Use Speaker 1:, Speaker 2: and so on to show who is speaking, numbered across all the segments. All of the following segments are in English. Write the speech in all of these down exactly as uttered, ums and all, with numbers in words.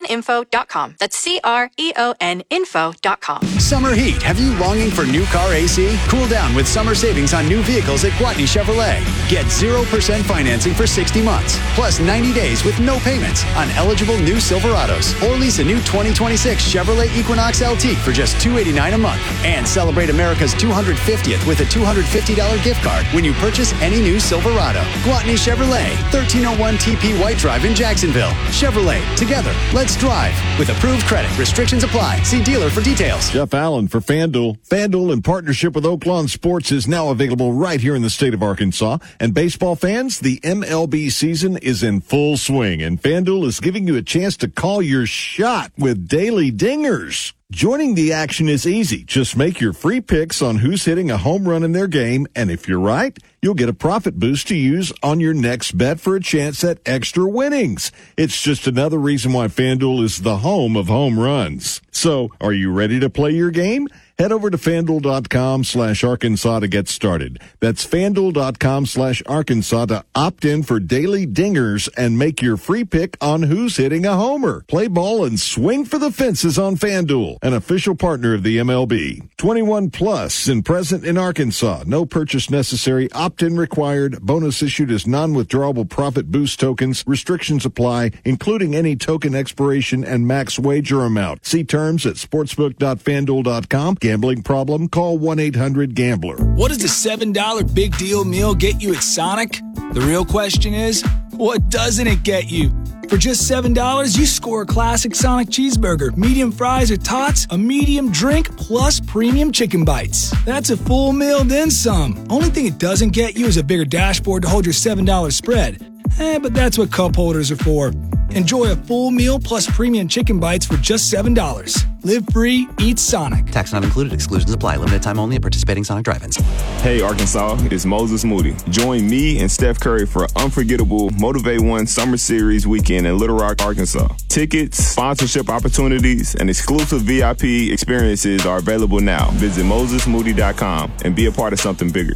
Speaker 1: info dot com. That's C R E O N info dot com.
Speaker 2: Summer heat. Have you longing for new car A C? Cool down with summer savings on new vehicles at Gwatney Chevrolet. Get zero percent financing for sixty months, plus ninety days with no payments on eligible new Silverados. Or lease a new twenty twenty-six Chevrolet Equinox L T for just two hundred eighty-nine dollars a month. And celebrate America's two hundred fiftieth with a two hundred fifty dollars gift card when you purchase any new Silverado. Gwatney Chevrolet, thirteen oh one T P White Drive in Jacksonville. Chevrolet, together, let's drive. With approved credit, restrictions apply. See dealer for details.
Speaker 3: Jeff Allen for FanDuel. FanDuel, in partnership with Oaklawn Sports, is now available right here in the state of Arkansas. And baseball fans, the M L B season is in full swing, and FanDuel is giving you a chance to call your shot with daily dingers. Joining the action is easy. Just make your free picks on who's hitting a home run in their game, and if you're right, you'll get a profit boost to use on your next bet for a chance at extra winnings. It's just another reason why FanDuel is the home of home runs. So, are you ready to play your game? Head over to FanDuel.com slash Arkansas to get started. That's FanDuel.com slash Arkansas to opt in for daily dingers and make your free pick on who's hitting a homer. Play ball and swing for the fences on FanDuel, an official partner of the M L B. twenty-one plus and present in Arkansas. No purchase necessary. Opt-in required. Bonus issued as non-withdrawable profit boost tokens. Restrictions apply, including any token expiration and max wager amount. See terms at sportsbook dot fanduel dot com. Gambling problem? Call one eight hundred gambler.
Speaker 4: What does the seven dollar big deal meal get you at Sonic? The real question is, what doesn't it get you? For just seven dollars, you score a classic Sonic cheeseburger, medium fries or tots, a medium drink, plus premium chicken bites. That's a full meal, then some. Only thing it doesn't get you is a bigger dashboard to hold your seven dollar spread. Eh, but that's what cup holders are for. Enjoy a full meal plus premium chicken bites for just seven dollars. Live free, eat Sonic.
Speaker 5: Tax not included. Exclusions apply. Limited time only at participating Sonic drive-ins.
Speaker 6: Hey, Arkansas, it's Moses Moody. Join me and Steph Curry for unforgettable Motivate One Summer Series weekend in Little Rock, Arkansas. Tickets, sponsorship opportunities, and exclusive V I P experiences are available now. Visit moses moody dot com and be a part of something bigger.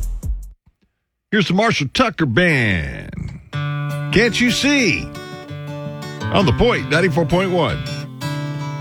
Speaker 3: Here's the Marshall Tucker Band. Can't you see? On the Point, ninety-four point one.